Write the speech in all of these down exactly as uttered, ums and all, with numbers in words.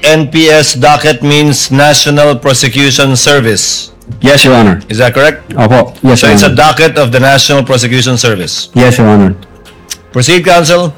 N P S docket means National Prosecution Service. Yes, Your Honor. Is that correct? Opo. Yes, So Your it's a Honor. docket of the National Prosecution Service. Yes, Your Honor. Proceed, counsel.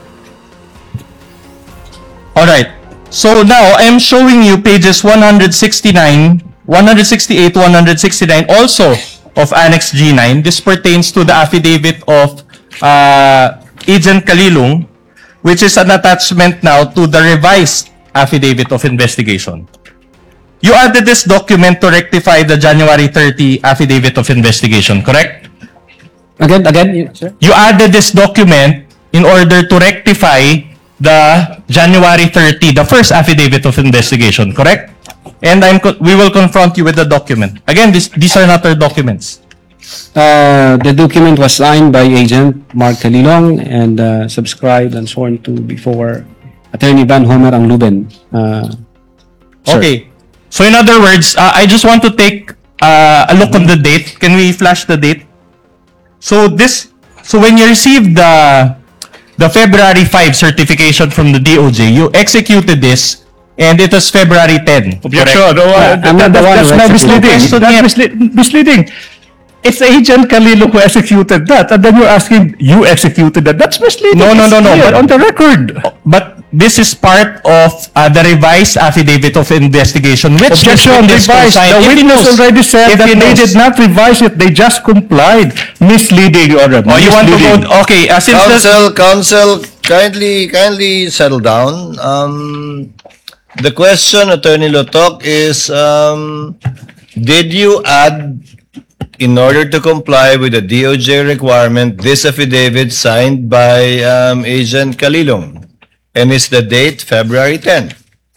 All right. So now I'm showing you pages one sixty-nine, one sixty-eight, one sixty-nine also of Annex G nine. This pertains to the affidavit of uh, Agent Kalilung, which is an attachment now to the revised affidavit of investigation. You added this document to rectify the January thirtieth affidavit of investigation, correct? Again, again, sir? You added this document in order to rectify the January thirtieth, the first affidavit of investigation, correct? And I'm co- we will confront you with the document. Again, this, these are not our documents. Uh, the document was signed by Agent Mark Kalilong and uh, subscribed and sworn to before Attorney Van Homer Angluben. Uh, sir. Okay. So in other words, uh, I just want to take uh, a look on the date. Can we flash the date? So this, so when you received the the February fifth certification from the D O J, you executed this, and it was February tenth. Objection. correct? No, uh, I'm not that- the one that's who not executed misleading. it. That's misle- misleading. It's Agent Kalilong who executed that, and then you're asking, you executed that. That's misleading. No, no, It's no, no, clear but- on the record. But this is part of uh, the revised affidavit of investigation, which this Objection, witness revised. co-signed. The If he witness knows- already said if that he they knows. did not revise it. They just complied. Misleading, Your Honor. Oh, you want to Misleading. go? Okay, uh, since this, Counsel, counsel, kindly, kindly settle down. Um, the question, Attorney Lotok, is, um, did you add, in order to comply with the D O J requirement, this affidavit signed by um, Agent Kalilong? And is the date February tenth?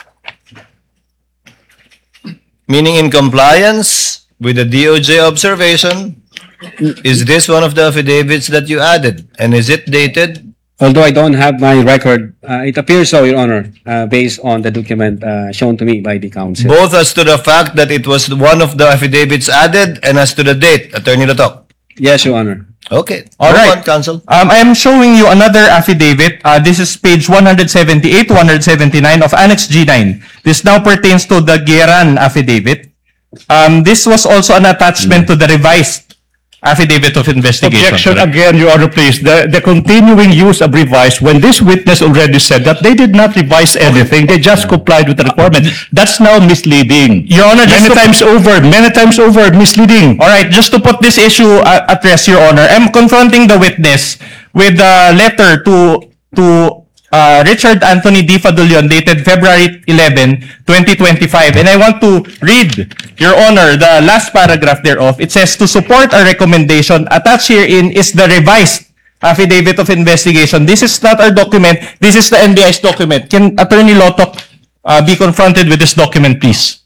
Meaning in compliance with the D O J observation, is this one of the affidavits that you added? And is it dated? Although I don't have my record, uh, it appears so, Your Honor, uh, based on the document uh, shown to me by the counsel. Both as to the fact that it was one of the affidavits added and as to the date, Attorney Latok. Yes, Your Honor. Okay. All Go right. on, counsel. Um, I am showing you another affidavit. Uh, this is page one seventy-eight, one seventy-nine of Annex G nine. This now pertains to the Gueran affidavit. Um, this was also an attachment to the revised affidavit of investigation. Objection correct? again, Your Honor, please. The, the continuing use of revise, when this witness already said that they did not revise anything, they just complied with the requirement. That's now misleading. Your Honor, just Many to- times over, many times over, misleading. All right, just to put this issue uh, at rest, Your Honor, I'm confronting the witness with a letter to to uh, Richard Anthony D. Fadulion dated February eleventh, twenty twenty-five. And I want to read, Your Honor, the last paragraph thereof. It says, to support our recommendation, attached herein is the revised affidavit of investigation. This is not our document. This is the N B I's document. Can Attorney Lotok uh, be confronted with this document, please?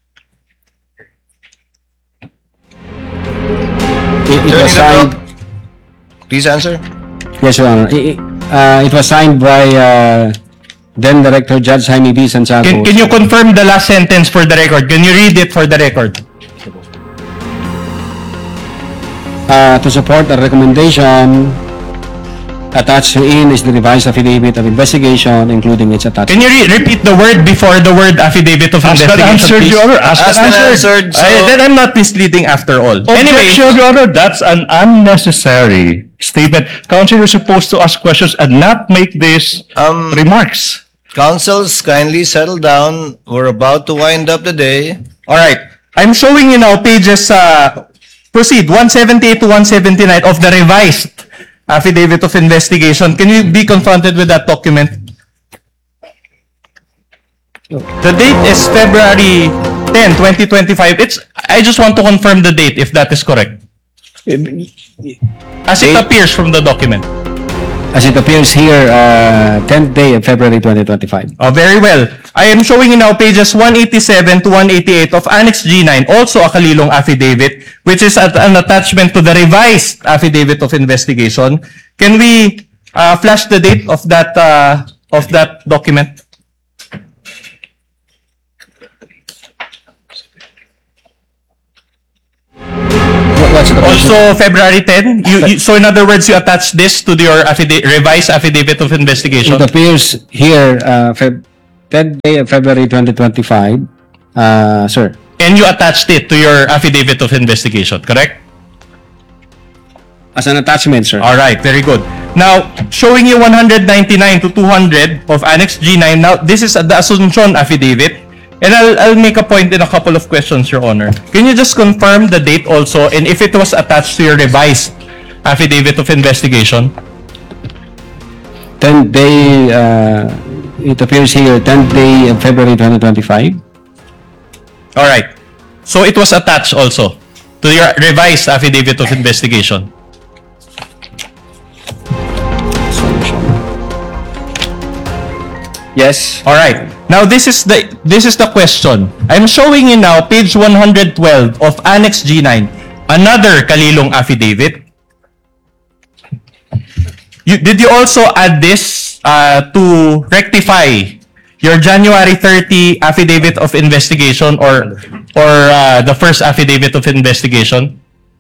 It, it Attorney was signed. Latok, please answer. Yes, Your Honor. It, it, uh, it was signed by uh, then Director Judge Jaime B. Santiago. Can, can you confirm the last sentence for the record? Can you read it for the record? Uh, to support the recommendation, attached herein is the revised affidavit of investigation, including its attachment. Can you re- repeat the word before the word affidavit of Ask that investigation, answered, please? Your Honor. Ask Ask that and answered. answered. So, I, then I'm not misleading after all. Anyway, Objection, Your Honor. That's an unnecessary statement. Counsel is supposed to ask questions and not make these Um, remarks. counsels, kindly settle down. We're about to wind up the day. all right. I'm showing you now pages, uh, proceed, one seventy-eight to one seventy-nine of the revised affidavit of investigation. Can you be confronted with that document? The date is February tenth, twenty twenty-five. It's, I just want to confirm the date if that is correct. As it Date? appears from the document. As it appears here, uh, tenth day of February twenty twenty-five. Oh, very well. I am showing you now pages one eighty-seven to one eighty-eight of Annex G nine, also a Kalilong affidavit, which is at an attachment to the revised affidavit of investigation. Can we uh, flash the date of that uh, of that document? What, what's the Also February tenth. You, you, so in other words, you attach this to your affidavit, revised affidavit of investigation. It appears here, uh, Feb tenth day of February twenty twenty-five, uh, sir. And you attached it to your affidavit of investigation, correct? As an attachment, sir. All right, very good. Now, showing you one ninety-nine to two hundred of Annex G nine. Now, this is the Asuncion affidavit. And I'll, I'll make a point in a couple of questions, Your Honor. Can you just confirm the date also and if it was attached to your revised affidavit of investigation? tenth day, uh, it appears here, tenth day of February twenty twenty-five. All right. So it was attached also to your revised affidavit of investigation. Yes. All right. Now this is the this is the question. I'm showing you now page one twelve of Annex G nine. Another Kalilong affidavit. You, did you also add this uh, to rectify your January thirtieth affidavit of investigation or or uh, the first affidavit of investigation?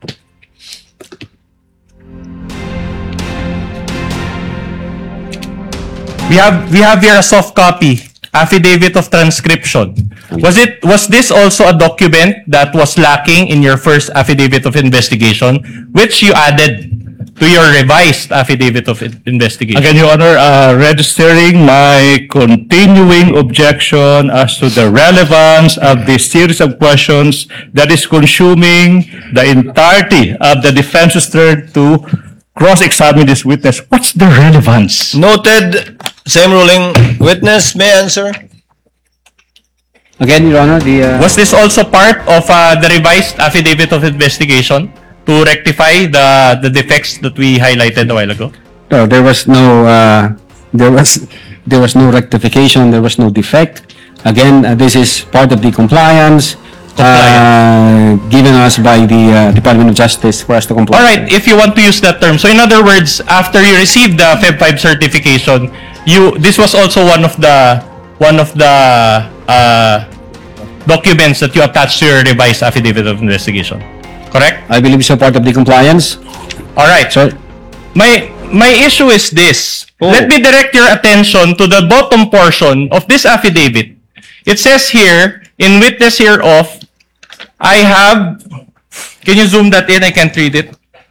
We have we have here a soft copy affidavit of transcription. Was it was this also a document that was lacking in your first affidavit of investigation, which you added to your revised affidavit of in- investigation? Again, Your Honor, uh, registering my continuing objection as to the relevance of this series of questions that is consuming the entirety of the defense's turn to cross-examine this witness. What's the relevance? Noted. Same ruling. Witness may answer. Again, Your Honor, the... Uh, Was this also part of uh, the revised affidavit of investigation to rectify the the defects that we highlighted a while ago? no, there was no... Uh, there was there was no rectification, there was no defect. Again, uh, this is part of the compliance, uh, given us by the uh, Department of Justice for us to comply. All right, if you want to use that term. So in other words, after you received the Feb five certification, you this was also one of the one of the uh, documents that you attached to your revised affidavit of investigation. Correct? I believe so, part of the compliance. All right. Sir, My my issue is this. Oh. Let me direct your attention to the bottom portion of this affidavit. It says here, in witness hereof, I have... Can you zoom that in? I can't read it.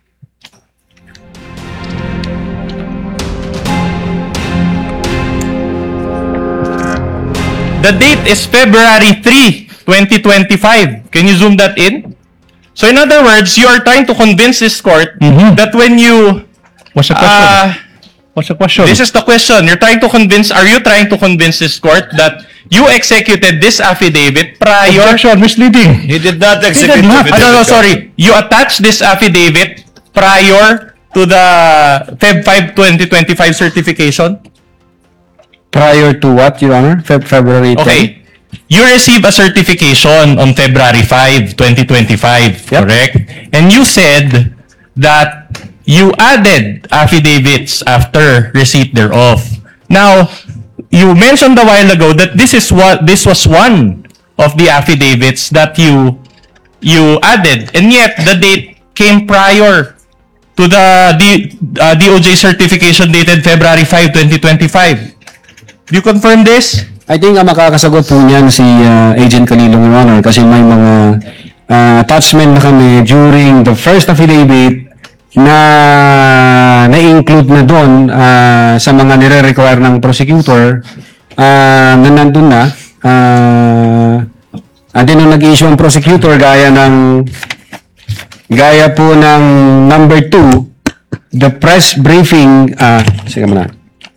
The date is February third, twenty twenty-five. Can you zoom that in? So in other words, you are trying to convince this court that when you... What's the question? Uh, What's the question? this is the question. You're trying to convince, are you trying to convince this court that you executed this affidavit prior... Objection, misleading. He did not execute did not. the Ah, no, no, affidavit. sorry. You attached this affidavit prior to the Feb five, twenty twenty-five certification? prior to what, Your Honor? Feb- February tenth? Okay. You received a certification on February fifth, twenty twenty-five, Yep. correct? And you said that you added affidavits after receipt thereof. Now, you mentioned a while ago that this is what this was one of the affidavits that you you added, and yet the date came prior to the D, uh, D O J certification dated February fifth, twenty twenty-five. Do you confirm this? I think ang makakasagot po niyan si uh, Agent Kalilong, Your Honor, kasi may mga uh, attachment na kami during the first affidavit na na-include na doon uh, sa mga nire-require ng prosecutor uh, na nandun na. Uh, and then nung nag-issue ang prosecutor, gaya ng gaya po ng number two, the press briefing, ah, uh, sige muna.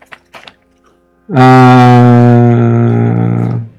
Ah...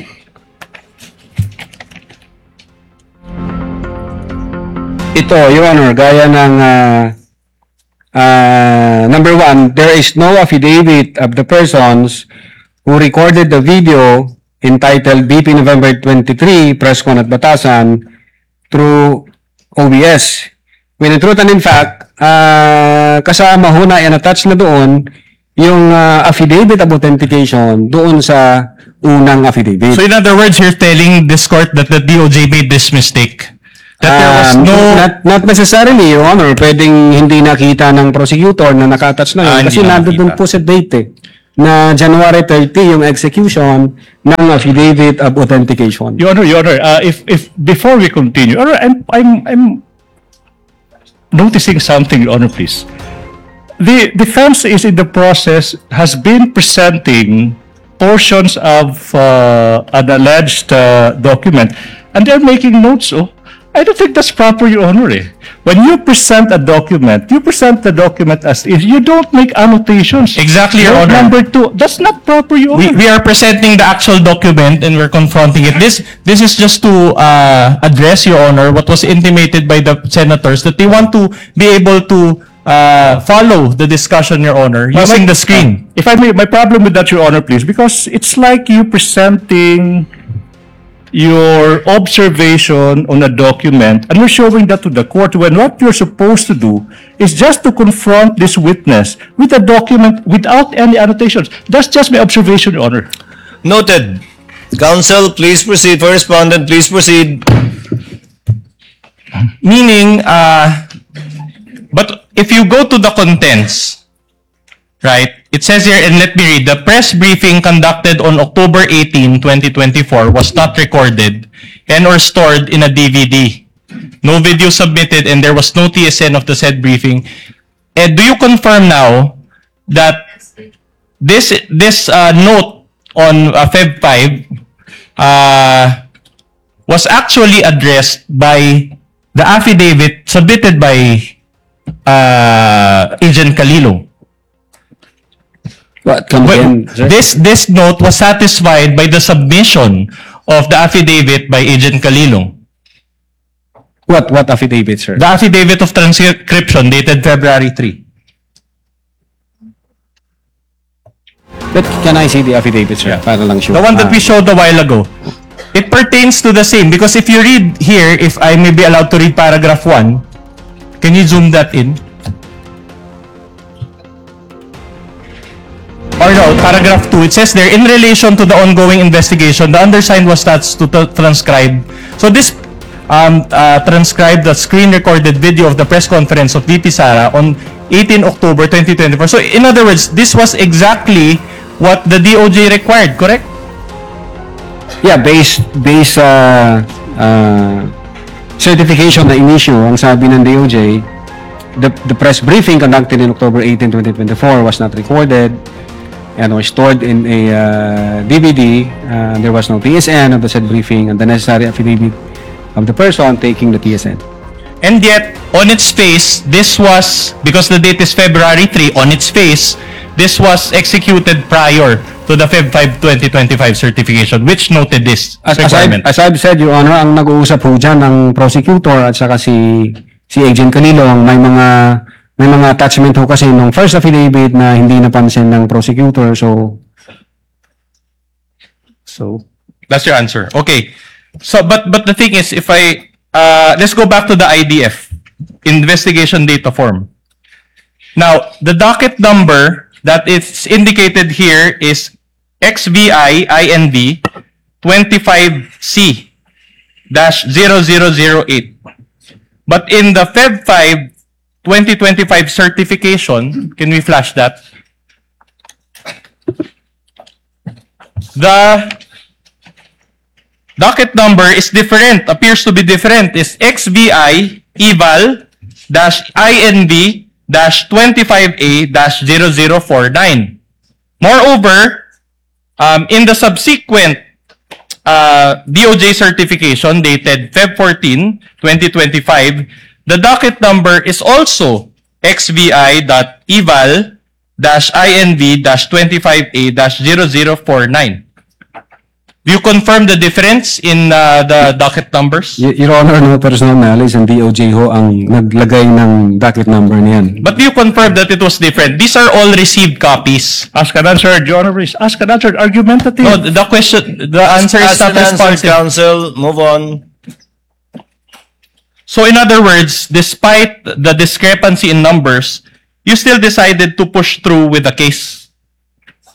ito, Your Honor, gaya ng uh, uh, number one, there is no affidavit of the persons who recorded the video entitled B P November twenty-third, Press Con at Batasan through O B S. When in truth and in fact, uh, kasama ho na and attached na doon yung uh, affidavit of authentication doon sa unang affidavit. So in other words, you're telling this court that the D O J made this mistake. That there was Um, no... not, not necessarily, Your Honor. Pwedeng hindi nakita ng prosecutor na naka-attach na yun. Ah, hindi kasi na nandun nakita. po sa date eh. na January thirty yung execution ng affidavit of authentication. Your Honor, Your Honor, uh, if, if, before we continue, Your Honor, I'm, I'm, I'm noticing something, Your Honor, please. The defense is in the process, has been presenting portions of uh, an alleged uh, document, and they're making notes, oh. I don't think that's proper, Your Honor. Eh. When you present a document, you present the document as is. You don't make annotations. Exactly, Your Note Honor. Number two, that's not proper, Your We, Honor. we are presenting the actual document and we're confronting it. This this is just to uh, address, Your Honor, what was intimated by the senators that they want to be able to uh, follow the discussion, Your Honor, My- using my- the screen. If I may, my problem with that, Your Honor, please, because it's like you presenting your observation on a document and you're showing that to the court when what you're supposed to do is just to confront this witness with a document without any annotations. That's just my observation, Your Honor. Noted. Counsel, please proceed. For respondent, please proceed. Meaning, uh, but if you go to the contents, right, it says here, and let me read, the press briefing conducted on October eighteenth, twenty twenty-four was not recorded and or stored in a D V D. No video submitted and there was no T S N of the said briefing. And do you confirm now that this this uh, note on uh, Feb five uh, was actually addressed by the affidavit submitted by uh, Agent Calilo? What, come Well, again, sir? this this note was satisfied by the submission of the affidavit by Agent Calilo. What, what affidavit, sir? The affidavit of transcription dated February third. But can I see the affidavit, sir? Para lang sure. The one that Ah. we showed a while ago. It pertains to the same because if you read here, if I may be allowed to read paragraph one, can you zoom that in? Or no, paragraph two, it says there, in relation to the ongoing investigation, the undersigned was tasked to t- transcribe. So this um, uh, transcribed the screen-recorded video of the press conference of V P Sara on eighteenth October twenty twenty-four. So in other words, this was exactly what the D O J required, correct? Yeah, based based sa uh, certification na in-issue, ang sabi ng D O J, the the press briefing conducted in October eighteenth, twenty twenty-four was not recorded and was stored in a uh, D V D. Uh, there was no T S N of the said briefing and the necessary affidavit of the person taking the T S N. And yet, on its face, this was, because the date is February third, on its face, this was executed prior to the Feb five, twenty twenty-five certification, which noted this As, as, I've, requirement. as I've said, Your Honor, ang nag-uusap po dyan ng prosecutor at saka si si Agent Calilo, ang may mga may mga attachment ho kasi nung first affidavit na hindi napansin ng prosecutor. So, so That's your answer. Okay. So, but but the thing is, if I uh, let's go back to the I D F, investigation data form. Now, the docket number that is indicated here is X V I I N V twenty-five C dash zero zero zero eight. But in the Feb five twenty twenty-five certification, can we flash that? The docket number is different, appears to be different, is X V I eval dash I N V dash twenty-five A dash zero zero four nine. Moreover, um, in the subsequent uh, D O J certification dated Feb fourteenth, twenty twenty-five, the docket number is also X V I dot eval dash I N V dash twenty-five A dash zero zero four nine. Do you confirm the difference in uh, the docket numbers? Y- Your Honor, no personal knowledge and D O J ho ang naglagay ng docket number niyan. But do you confirm that it was different? These are all received copies. Ask and answer, Your Honor, please. Ask and answer, argumentative. No, the question, the answer is Ask not and answer, responsive. counsel. Move on. So in other words, despite the discrepancy in numbers, you still decided to push through with the case.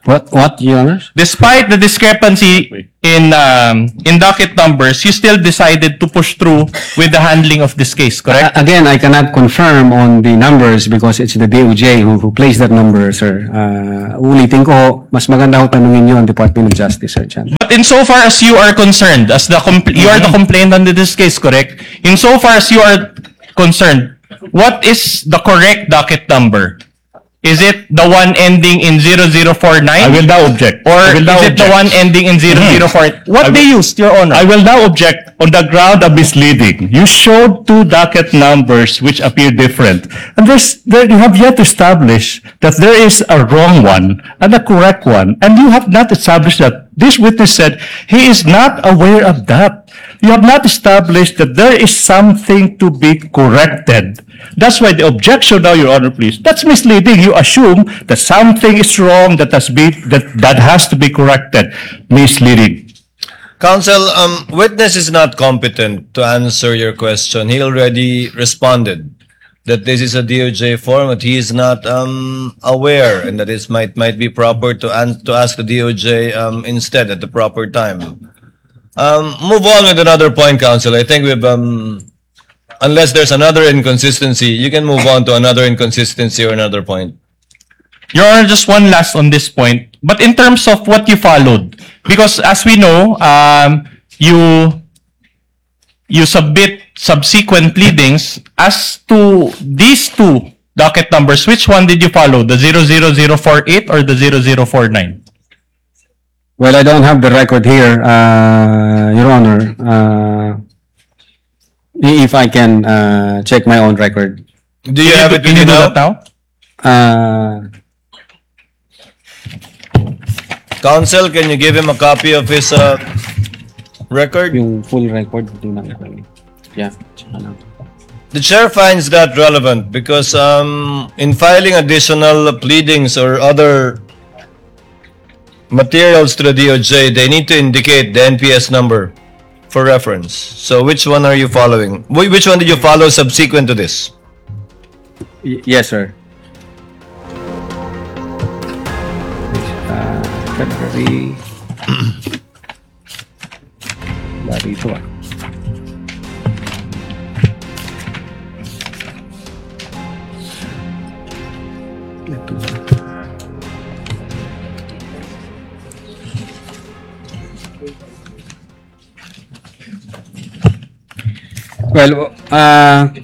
What, what, Your Honor? Despite the discrepancy in um, in docket numbers, you still decided to push through with the handling of this case, correct? A- Again, I cannot confirm on the numbers because it's the D O J who, who placed that number, sir. Uh, ulitin ko, mas maganda ko tanungin nyo ang Department of Justice, sir, Chan. But insofar as you are concerned, as the compl- you are the complainant in this case, correct? Insofar as you are concerned, what is the correct docket number? Is it the one ending in zero zero four nine? I will now object. Or I will is now it the object. one ending in zero zero four? I What will- they used, Your Honor? I will now object on the ground of misleading. You showed two docket numbers which appear different. And there's, there, you have yet to establish that there is a wrong one and a correct one. And you have not established that. This witness said he is not aware of that. You have not established that there is something to be corrected. That's why the objection now, Your Honor, please. That's misleading. You assume that something is wrong that has been, that, that has to be corrected. Misleading. Counsel, um, witness is not competent to answer your question. He already responded that this is a D O J form, that he is not um, aware, and that it might might be proper to an- to ask the D O J um, instead at the proper time. Um, move on with another point, Counsel. I think we've um, unless there's another inconsistency, you can move on to another inconsistency or another point. Your Honor, just one last on this point. But in terms of what you followed, because as we know, um, you you submit subsequent pleadings as to these two docket numbers. Which one did you follow? The zero zero zero four eight or the zero zero four nine? Well, I don't have the record here, uh, Your Honor. Uh, i- if I can uh, check my own record. Do you have it Can with you you do now? that now? Uh, Counsel, can you give him a copy of his uh, record? yung full record, hindi na Yeah. Ano. The chair finds that relevant because um, in filing additional pleadings or other materials to the D O J, they need to indicate the N P S number for reference. So which one are you following? Wh- Which one did you follow subsequent to this? Y- yes, sir. Uh, February. Larito ah. Ito. Well, ah,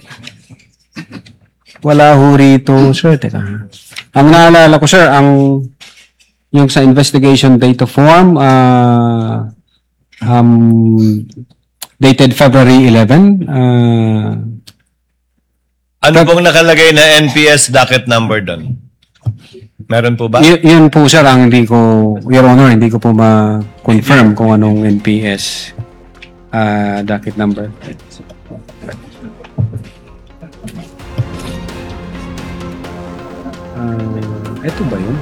wala ho rito, sir. Teka. Ang naalala ko, sir, ang yung sa investigation data form, ah, um, dated February eleventh, ah, Ano pong nakalagay na N P S docket number doon? Meron po ba? y- yun po, sir, ang hindi ko, Your Honor, hindi ko po ma-confirm kung anong N P S ah, docket number. Ah, eto ba yun?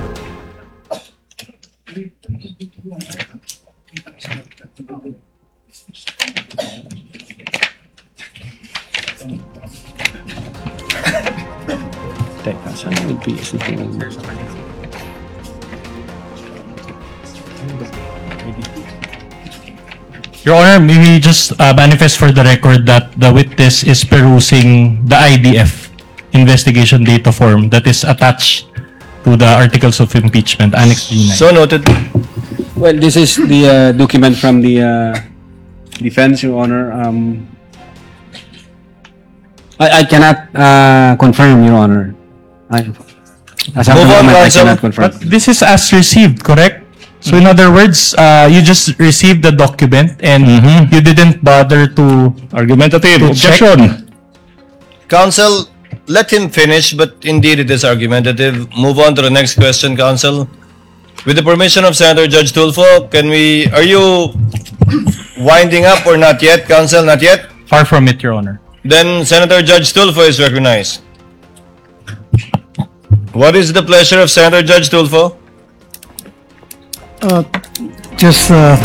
Teka, saan yung N P S na number sa kanya? Your Honor, may we just uh, manifest for the record that the witness is perusing the I D F investigation data form that is attached to the articles of impeachment, Annex G nine. So noted. Well, this is the uh, document from the uh, defense, Your Honor. Um, I, I cannot uh, confirm, Your Honor. I, as of the Move on, moment, I Counsel. cannot confirm. But this is as received, correct? So in other words, uh, you just received the document and you didn't bother to... Argumentative. To check. Objection. Counsel, let him finish, but indeed it is argumentative. Move on to the next question, Counsel. With the permission of Senator Judge Tulfo, can we, are you winding up or not yet, Counsel? Not yet? Far from it, Your Honor. Then Senator Judge Tulfo is recognized. What is the pleasure of Senator Judge Tulfo? Just uh,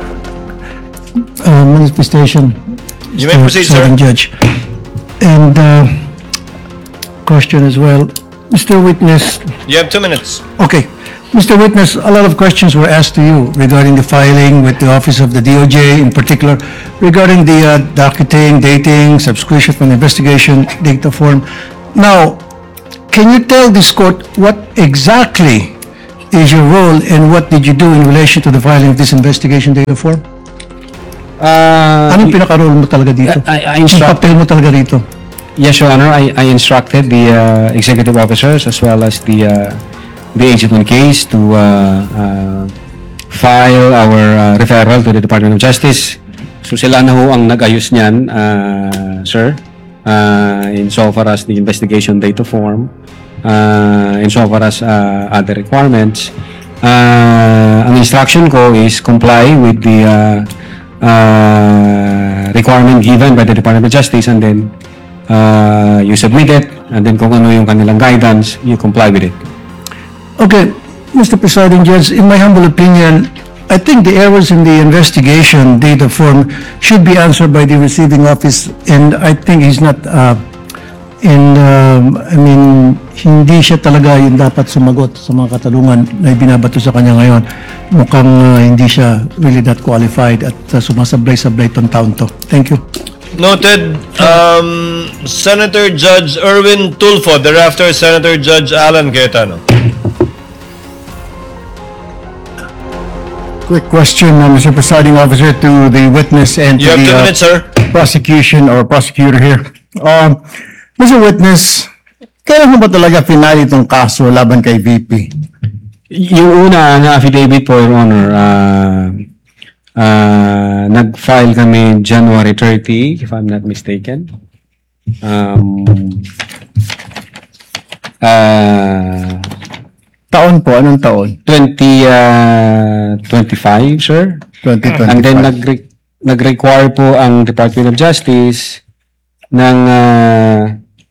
uh, manifestation. You may Mister proceed, sir. Serving Judge. And uh, question as well. Mister Witness, You have two minutes. okay, Mister Witness, a lot of questions were asked to you regarding the filing with the Office of the D O J, in particular, regarding the uh, docketing, dating, subscription from the investigation data form. Now, can you tell this court what exactly is your role and what did you do in relation to the filing of this investigation data form? Uh, Anong pinaka-role mo talaga dito? I- I Yung instruct- papel mo talaga dito? Yes, Your Honor. I, I instructed the uh, executive officers as well as the uh, the agent on case to uh, uh, file our uh, referral to the Department of Justice. So sila na ho ang nag-ayos niyan, uh, sir, uh, in so far as the investigation data form, uh, in so far as uh, other requirements. Uh, ang instruction ko is comply with the uh, uh, requirement given by the Department of Justice, and then uh, you submit it, and then kung ano yung kanilang guidance, you comply with it. Okay, Mister Presiding Judge, in my humble opinion, I think the errors in the investigation data form should be answered by the receiving office, and I think he's not, uh, in, um, I mean, hindi siya talaga yung dapat sumagot sa mga katanungan na ibinabato sa kanya ngayon. Mukhang uh, hindi siya really that qualified at uh, sumasablay-sablay itong taon to. Thank you. Noted. Um, Senator Judge Erwin Tulfo, thereafter Senator Judge Alan Cayetano. Quick question, uh, Mister Presiding Officer, to the witness and You to have the two uh, minutes, sir. prosecution or prosecutor here. Um, Mister Witness, kailan mo ba talaga finali itong kaso laban kay V P? Yung una na affidavit po, Your Honor, uh, uh, nag-file kami January thirtieth, if I'm not mistaken. Um, uh, Taon po, anong taon? twenty twenty-five, sir. twenty twenty-five. And then nag nag-require po ang Department of Justice ng uh,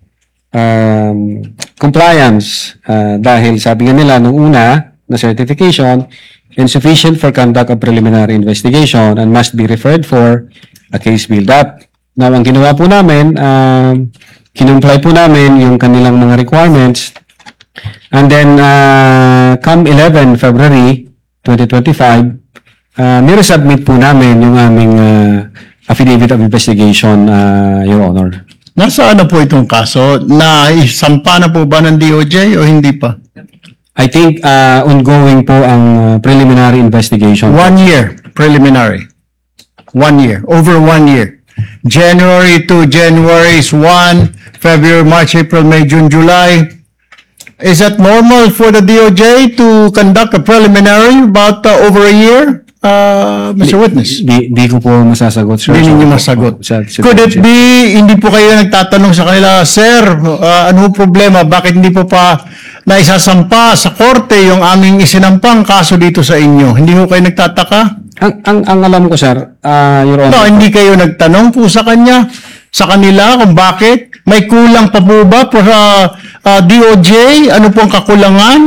um, compliance uh, dahil sabi nga nila nung una na certification insufficient for conduct of preliminary investigation and must be referred for a case build-up. Now, ang ginawa po namin, um, kinumply po namin yung kanilang mga requirements. And then, uh, come eleven February twenty twenty-five, uh, niresubmit po namin yung aming uh, affidavit of investigation, uh, Your Honor. Nasaan na po itong kaso? Na isampa na po ba ng D O J o hindi pa? I think uh, ongoing po ang uh, preliminary investigation. One year, preliminary. One year, over one year. January to January is one, February, March, April, May, June, July. Is that normal for the D O J to conduct a preliminary about uh, over a year, uh, Mister Witness? Di, di ko po masasagot, sir. Hindi ninyo masagot. Sa- sa- Could it be, hindi po kayo nagtatanong sa kanila, Sir, uh, ano problema? Bakit hindi po pa naisasampa sa korte yung aming isinampang kaso dito sa inyo? Hindi po kayo nagtataka? Ang, ang, ang alam ko, sir, uh, Your Honor. No, hindi kayo nagtanong po sa kanya, sa kanila kung bakit? May kulang pa po ba po sa uh, D O J? Ano po ang kakulangan?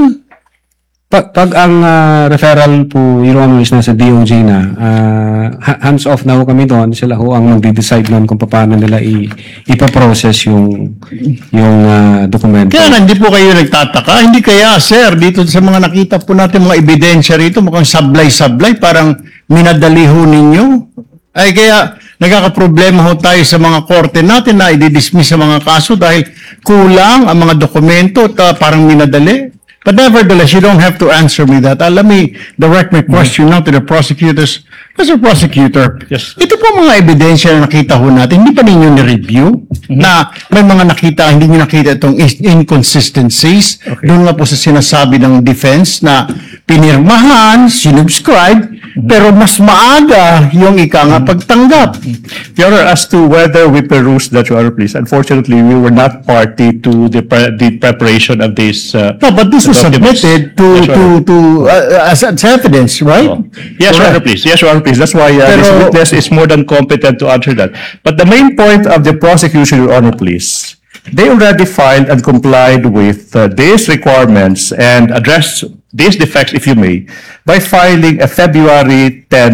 Pag, pag ang uh, referral po, Your Honor, is nasa D O J na, uh, ha- hands off na ho kami doon. Sila ho ang magde-decide noon kung paano nila i- ipaprocess yung, yung uh, dokumento. Kaya nga, hindi po kayo nagtataka. Hindi kaya, sir, dito sa mga nakita po natin mga ebidensya rito, mukhang sablay-sablay, parang minadali ho ninyo. Ay kaya, nagkakaproblema ho tayo sa mga korte natin na i-dismiss sa mga kaso dahil kulang ang mga dokumento at uh, parang minadali. But nevertheless, you don't have to answer me that. Uh, let me direct my question now to the prosecutors. Mister Prosecutor, Yes. ito po mga ebidensya na nakita ho natin, hindi pa ninyo ni-review na may mga nakita, hindi nyo nakita itong is- inconsistencies. Doon nga po sa sinasabi ng defense na pinirmahan, sinubscribe, pero mas maaga yung ika nga pagtanggap. Your Honor, as to whether we perused that, Your Honor, please, unfortunately, we were not party to the pre- the preparation of this. Uh, No, but this was documents. submitted to, Yes, Your to, Honor. to, uh, as, as evidence, right? Oh. Yes, Your Honor, please. Yes, Your Honor, please. That's why uh, this Pero- witness is more than competent to answer that. But the main point of the prosecution, Your Honor, please, they already filed and complied with uh, these requirements and addressed these defects, if you may, by filing a February tenth,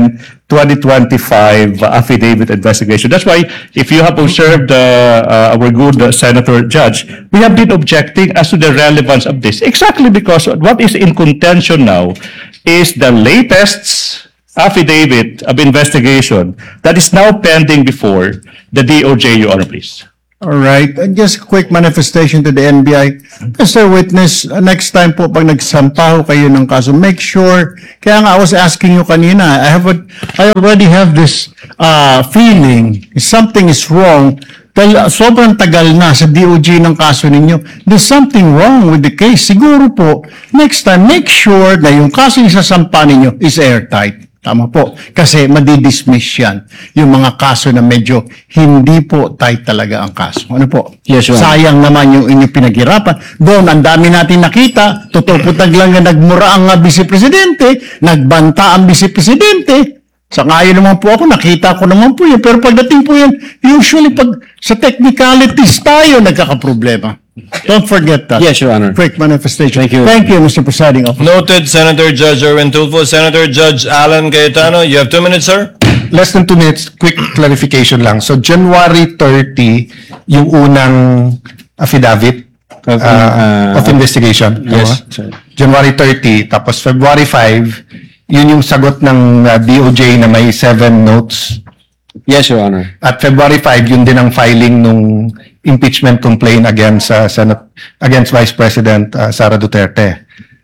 twenty twenty-five affidavit investigation. That's why, if you have observed uh, uh, our good uh, Senator Judge, we have been objecting as to the relevance of this. Exactly because what is in contention now is the latest affidavit of investigation that is now pending before the D O J, Your Honor, please. All right. And just a quick manifestation to the N B I. Mister Witness, uh, next time po pag nagsampaho kayo ng kaso, make sure, kaya nga I was asking you kanina, I have a, I already have this uh, feeling, if something is wrong, dahil sobrang tagal na sa D O J ng kaso ninyo, there's something wrong with the case. Siguro po, next time, make sure na yung kaso yung sasampa ninyo is airtight. Tama po. Kasi madidismiss yan. Yung mga kaso na medyo hindi po tight talaga ang kaso. Ano po? Yes, Your Honor. Sayang naman yung inyong pinaghirapan. Doon, ang dami natin nakita. Totoo po taglang na nagmura ang uh, vice-presidente, nagbanta ang vice-presidente. Sa ngayon naman po ako, nakita ko naman po yun. Pero pagdating po yan, usually pag sa technicalities tayo nagkakaproblema. Don't forget that. Yes, Your Honor. Quick manifestation. Thank you. Thank you, Mister Presiding Officer. Noted, Senator Judge Erwin Tulfo. Senator Judge Alan Cayetano, you have two minutes, sir. Less than two minutes, quick clarification lang. So, January thirty, yung unang affidavit Of, uh, uh, of investigation. Yes, Tama? sir. January thirty, tapos February five, yun yung sagot ng uh, D O J na may seven notes. Yes, Your Honor. At February five, yun din ang filing nung impeachment complaint against uh, Senate, against Vice President uh, Sara Duterte.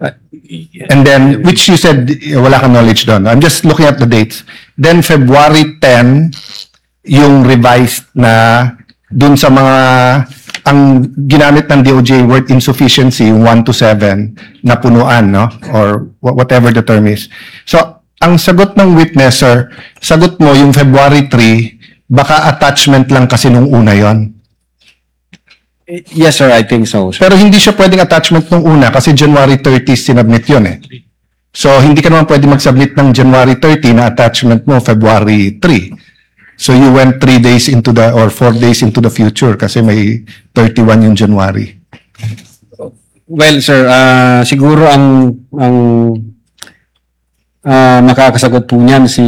And then, which you said, uh, wala kang knowledge doon. I'm just looking at the dates. Then, February ten, yung revised na dun sa mga, ang ginamit ng D O J word insufficiency, yung one to seven, na punuan, no? Or wh- whatever the term is. So, ang sagot ng witness, sir, sagot mo yung February three, baka attachment lang kasi nung una yon. Yes, sir, I think so. Sir. Pero hindi siya pwedeng attachment nung una kasi January thirty sinubmit yun eh. So, hindi ka naman pwede mag-submit ng January thirty na attachment mo February three. So, you went three days into the, or four days into the future kasi may thirty-one yung January. Well, sir, ah, siguro ang ang ah, makakasagot po niyan si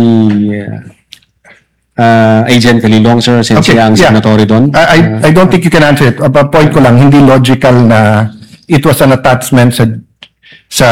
uh, Agent Calilong, sir, since siya ang yeah. signatory doon. I, I, I don't think you can answer it. Uh, point ko lang, hindi logical na it was an attachment sa sa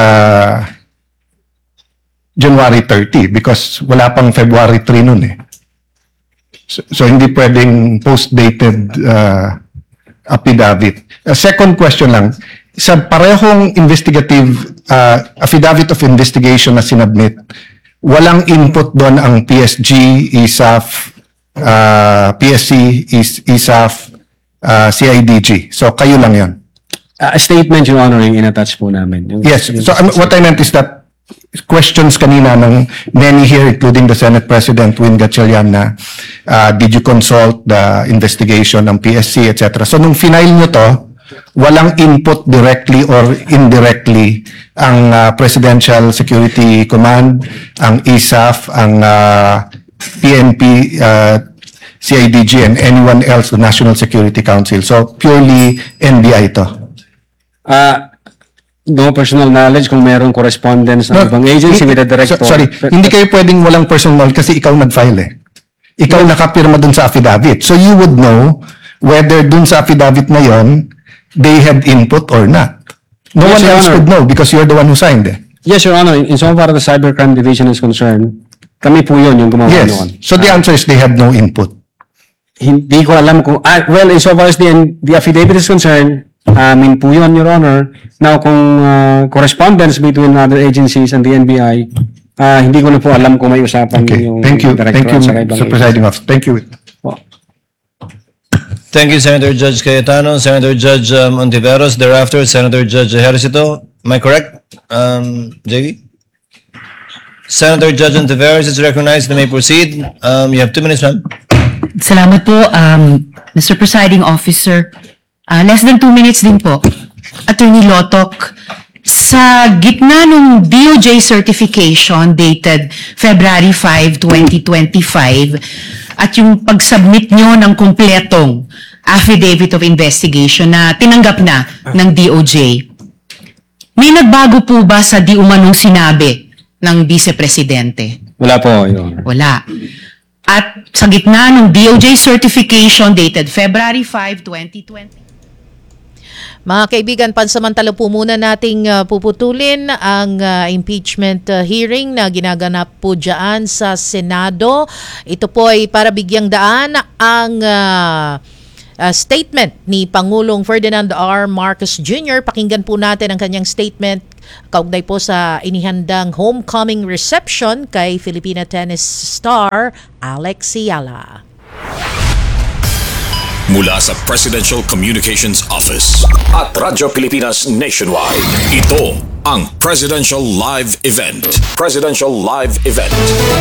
January thirty because wala pang February three nun eh. So, so hindi pwedeng post-dated uh, affidavit. A second question lang, sa parehong investigative uh, affidavit of investigation na sinubmit, walang input doon ang P S G, I S A F, uh, P S C, I S A F, uh, C I D G. So kayo lang yon. Ah, statement, Your Honor, yung in-attach po namin. Yung- Yes. yung- So um, what I meant is that questions kanina ng many here, including the Senate President Win Gatchalian na uh, did you consult the investigation ng P S C, et cetera. So nung final nyo to, walang input directly or indirectly ang uh, Presidential Security Command, ang I S A F, ang uh, P N P, uh, C I D G, and anyone else, the National Security Council. So purely N B I to. Ah, no personal knowledge kung mayroong correspondence ng No, ibang agency with the director. So- sorry, But- hindi kayo pwedeng walang personal kasi ikaw nag-file eh. Ikaw nakapirma dun sa affidavit. So you would know whether dun sa affidavit na yon they had input or not. No Yes, one Your else Honor. would know because you're the one who signed eh. Yes, Your Honor. In so far as the Cybercrime Division is concerned, kami po yun yung gumawa Yes. noon. So the answer is they had no input. Hindi ko alam kung, ah, well, in so far as the, the affidavit is concerned, amin po yun, Your Honor. Now, kung uh, correspondence between other agencies and the N B I, ah, hindi ko na po alam kung may usapan Okay. yung Thank you. director Thank you, at saka ibang Mister Presiding Officer. Thank you. agency po. Thank you, Senator Judge Cayetano. Senator Judge um, Ontiveros. Thereafter, Senator Judge Ejercito. Am I correct, um, J V? Senator Judge Ontiveros is recognized. You may proceed. Um, you have two minutes, ma'am. Salamat po, um, Mister Presiding Officer. Ah, less than two minutes din po. Attorney Lotok, sa gitna ng D O J certification dated February fifth, twenty twenty-five at yung pag-submit nyo ng kumpletong affidavit of investigation na tinanggap na ng D O J, may nagbago po ba sa di umanong sinabi ng Vice Presidente? Wala po, Your Honor. Wala. At sa gitna ng D O J certification dated February fifth, twenty twenty. Mga kaibigan, pansamantala po muna nating uh, puputulin ang uh, impeachment uh, hearing na ginaganap po dyan sa Senado. Ito po ay para bigyang daan ang uh, uh, statement ni Pangulong Ferdinand R. Marcos Junior Pakinggan po natin ang kanyang statement kaugnay po sa inihandang homecoming reception kay Filipina tennis star Alex Ayala. Mula sa Presidential Communications Office at Radyo Pilipinas Nationwide, ito ang Presidential Live Event. Presidential Live Event.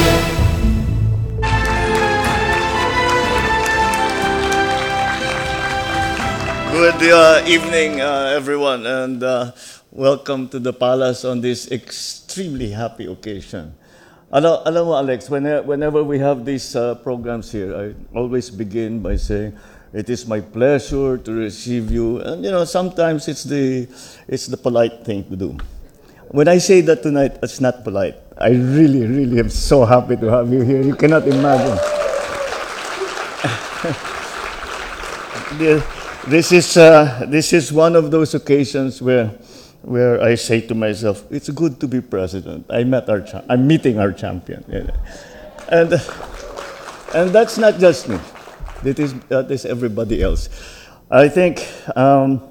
Good uh, evening, uh, everyone, and uh, welcome to the palace on this extremely happy occasion. Alam, alam mo, Alex, whenever, whenever we have these uh, programs here, I always begin by saying, it is my pleasure to receive you. And you know, sometimes it's the it's the polite thing to do. When I say that tonight, it's not polite. I really, really am so happy to have you here. You cannot imagine. This is uh, this is one of those occasions where where I say to myself, it's good to be president. I met our cha- I'm meeting our champion, and and that's not just me. That is, that is everybody else. I think, um,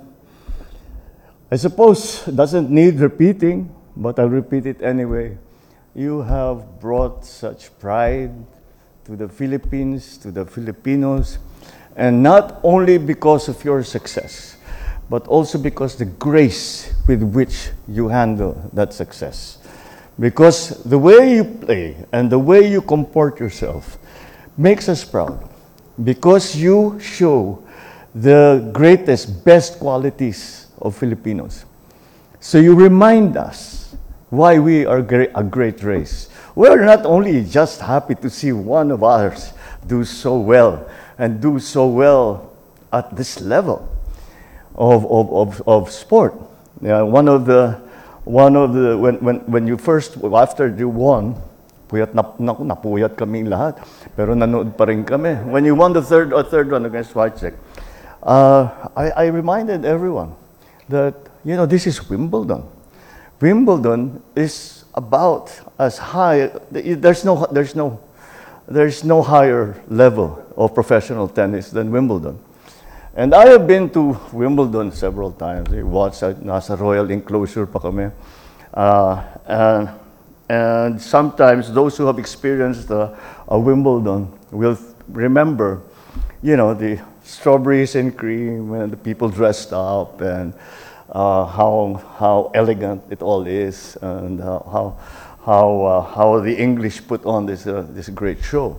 I suppose, doesn't need repeating, but I'll repeat it anyway. You have brought such pride to the Philippines, to the Filipinos, and not only because of your success, but also because the grace with which you handle that success. Because the way you play and the way you comport yourself makes us proud. Because you show the greatest, best qualities of Filipinos. So you remind us why we are a great race. We're not only just happy to see one of ours do so well and do so well at this level of, of, of, of sport. Yeah, one of the, one of the when, when, when you first, after you won, puyat na, na, napuyat kaming lahat. Pero nanood pa rin kami. When you won the third or third one against Wojciech, uh, I, I reminded everyone that, you know, this is Wimbledon. Wimbledon is about as high, there's no, there's no, there's no higher level of professional tennis than Wimbledon. And I have been to Wimbledon several times. I watched, nasa Royal Enclosure pa kami. Uh, and, And sometimes those who have experienced uh, a Wimbledon will remember, you know, the strawberries and cream and the people dressed up and uh, how how elegant it all is and uh, how how uh, how the English put on this uh, this great show.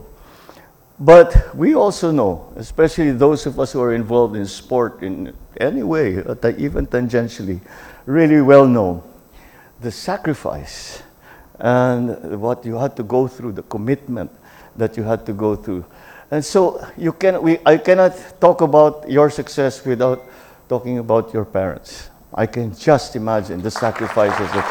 But we also know, especially those of us who are involved in sport in any way, uh, even tangentially, really well know the sacrifice and what you had to go through, the commitment that you had to go through. And so you can, we, I cannot talk about your success without talking about your parents. I can just imagine the sacrifices that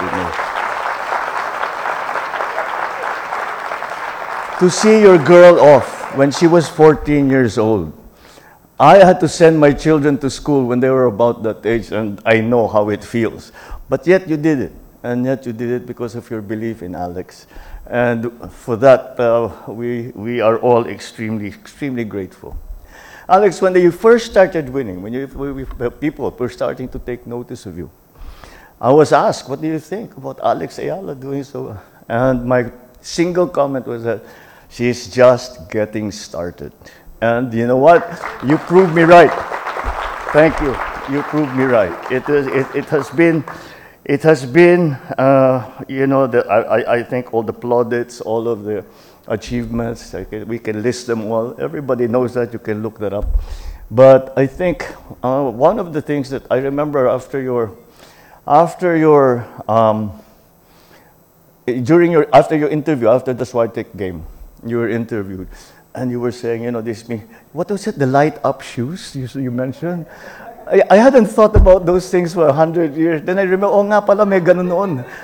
you made. To see your girl off when she was fourteen years old. I had to send my children to school when they were about that age, and I know how it feels. But yet you did it. And yet you did it because of your belief in Alex. And for that, uh, we, we are all extremely, extremely grateful. Alex, when you first started winning, when you, we, we, people were starting to take notice of you, I was asked, what do you think about Alex Ayala doing so? And my single comment was that she's just getting started. And you know what? You proved me right. Thank you. You proved me right. It, is, it, it has been... It has been, uh, you know, the, I, I think all the plaudits, all of the achievements, I can, we can list them all. Everybody knows that, you can look that up. But I think uh, one of the things that I remember after your, after your, um, during your, after your interview, after the Swiatek game, you were interviewed, and you were saying, you know, this, what was it, the light up shoes you, you mentioned? I, I hadn't thought about those things for a hundred years. Then I remember, oh nga pala, may ganun noon.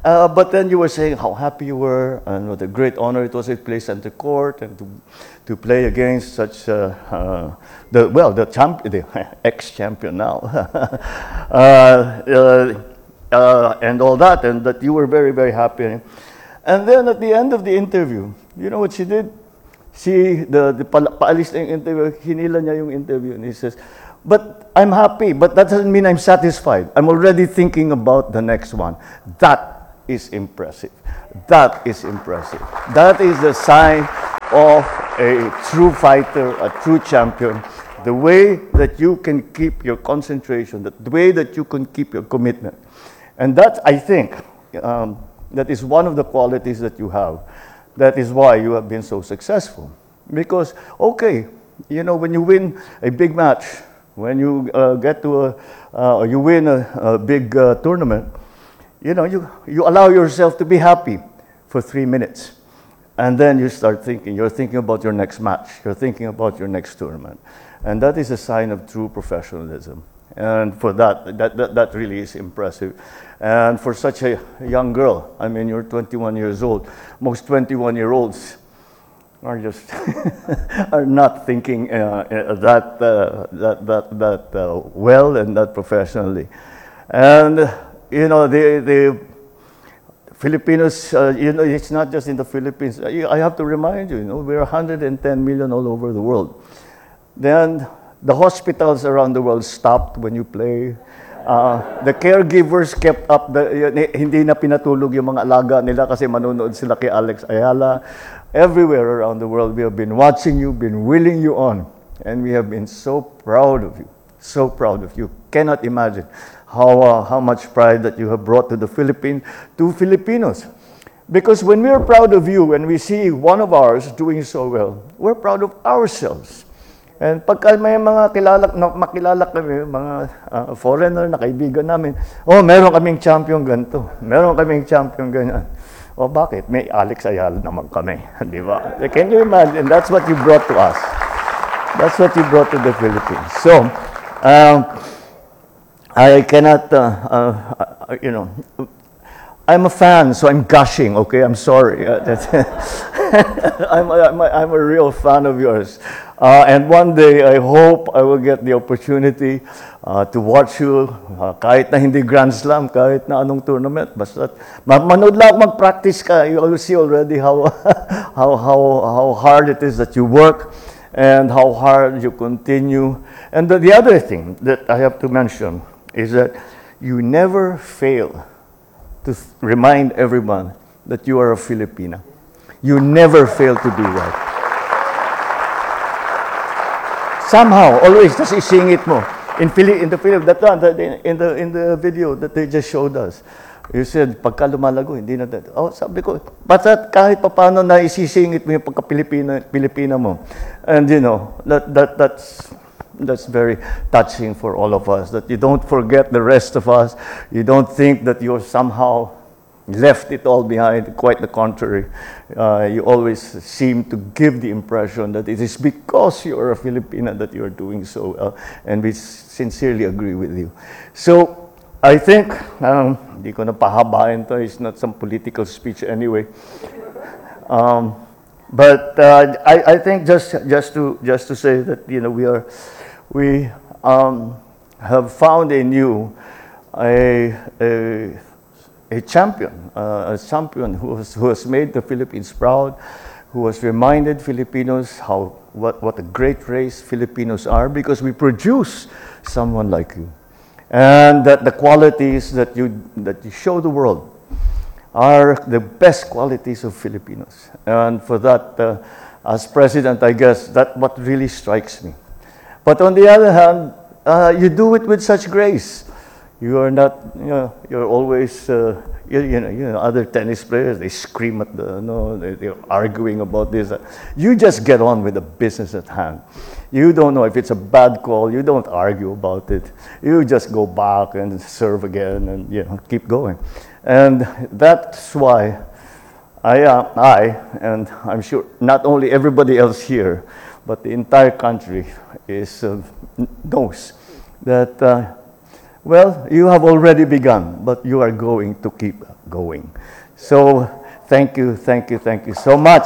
Uh, but then you were saying how happy you were and what a great honor it was to play center court and to, to play against such, uh, uh, the well, the, champ- the ex-champion now. uh, uh, uh, and all that, and that you were very, very happy. And then at the end of the interview, you know what she did? She, the, the pala- paalis na yung interview, hinila niya yung interview, and he says, but I'm happy, but that doesn't mean I'm satisfied. I'm already thinking about the next one. That is impressive. That is impressive. That is the sign of a true fighter, a true champion. The way that you can keep your concentration, the way that you can keep your commitment. And that, I think, um, that is one of the qualities that you have. That is why you have been so successful. Because, okay, you know, when you win a big match, when you uh, get to a, uh, you win a, a big uh, tournament, you know, you, you allow yourself to be happy for three minutes. And then you start thinking, you're thinking about your next match, you're thinking about your next tournament. And that is a sign of true professionalism. And for that, that, that, that really is impressive. And for such a young girl, I mean, you're twenty-one years old. Most twenty-one-year-olds are just are not thinking uh, that, uh, that, that, that uh, well and that professionally. And, you know, the, the Filipinos, uh, you know, it's not just in the Philippines. I have to remind you, you know, we're one hundred ten million all over the world. Then the hospitals around the world stopped when you play. Uh, the caregivers kept up, the, hindi na pinatulog yung mga alaga nila kasi manonood sila kay Alex Ayala. Everywhere around the world, we have been watching you, been willing you on. And we have been so proud of you, so proud of you. Cannot imagine how, uh, how much pride that you have brought to the Philippines, to Filipinos. Because when we are proud of you, when we see one of ours doing so well, we're proud of ourselves. And pagka may mga kilala, na, makilala kami, mga uh, foreigner na kaibigan namin, oh, meron kaming champion ganito, meron kaming champion ganyan. Oh, bakit? May Alex Ayala naman kami, di ba? Can you imagine? That's what you brought to us. That's what you brought to the Philippines. So, um, I cannot, uh, uh, you know, I'm a fan, so I'm gushing, okay? I'm sorry. I'm, a, I'm, a, I'm a real fan of yours. Uh, and one day, I hope I will get the opportunity uh, to watch you, uh, kahit na hindi Grand Slam, kahit na anong tournament, basta manood lang, mag-practice ka, you will see already how, how, how, how hard it is that you work and how hard you continue. And the, the other thing that I have to mention is that you never fail to th- remind everyone that you are a Filipina. You never fail to do that. Somehow, always, just isingit mo. In, Philly, in the film, that one, the, in, the, in the video that they just showed us, you said, pagka lumalago, hindi na, oh, sabi ko, basta kahit paano na isisingit mo yung pagka-Pilipina, Pilipina mo. And you know, that, that, that's, that's very touching for all of us, that you don't forget the rest of us, you don't think that you're somehow left it all behind, quite the contrary. Uh, you always seem to give the impression that it is because you are a Filipina that you are doing so well, and we sincerely agree with you. So, I think, um, hindi ko na pahabain to, it's not some political speech anyway. Um, but uh, I, I think just just to just to say that, you know, we are we um, have found in you a a a champion, uh, a champion who has, who has made the Philippines proud, who has reminded Filipinos how what, what a great race Filipinos are, because we produce someone like you. And that the qualities that you, that you show the world are the best qualities of Filipinos. And for that, uh, as president, I guess, that's what really strikes me. But on the other hand, uh, you do it with such grace. You are not, you know, you're always, uh, you, you know, you know, other tennis players, they scream at the, no, they, they're arguing about this. You just get on with the business at hand. You don't know if it's a bad call, you don't argue about it. You just go back and serve again and, you know, keep going. And that's why I, uh, I, and I'm sure not only everybody else here, but the entire country is, uh, knows that uh, Well, you have already begun, but you are going to keep going. So, thank you, thank you, thank you so much.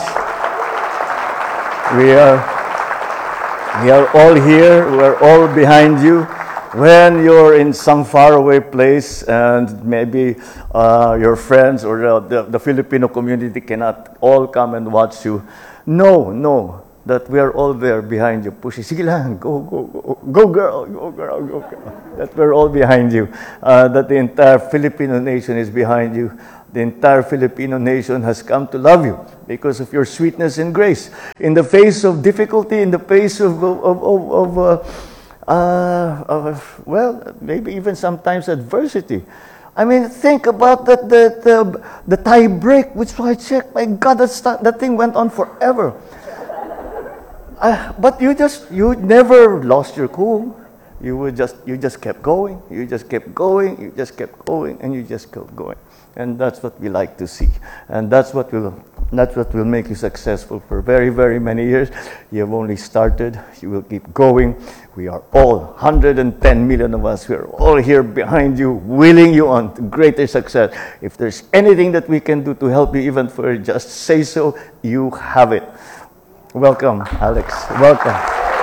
We are, we are all here, we are all behind you. When you're in some faraway place and maybe uh, your friends or the, the, the Filipino community cannot all come and watch you, know, know that we are all there behind you, pushing. Sige lang, go, go, go, go girl, go girl, go girl. That we're all behind you. Uh, that the entire Filipino nation is behind you. The entire Filipino nation has come to love you because of your sweetness and grace. In the face of difficulty, in the face of, of, of, of uh, uh, uh, well, maybe even sometimes adversity. I mean, think about that, that uh, the tie break, which I checked. My God, that's, that thing went on forever. Uh, but you just, you never lost your cool. You would just, you just kept going. You just kept going. You just kept going, and you just kept going. And that's what we like to see. And that's what will, that's what will make you successful for very, very many years. You have only started. You will keep going. We are all, one hundred ten million of us, we are all here behind you, willing you on to greater success. If there's anything that we can do to help you even for just say so, you have it. Welcome, Alex. Welcome.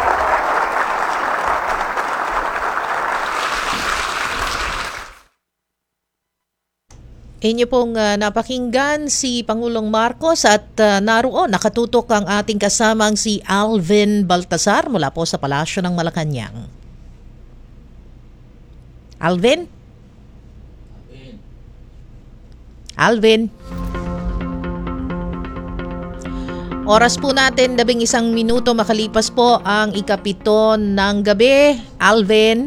Inyo pong uh, napakinggan si Pangulong Marcos at uh, naroon nakatutok ang ating kasamang si Alvin Baltasar mula po sa Palasyo ng Malacanang. Alvin? Alvin? Oras po natin, labing isang minuto makalipas po ang ikapito ng gabi. Alvin?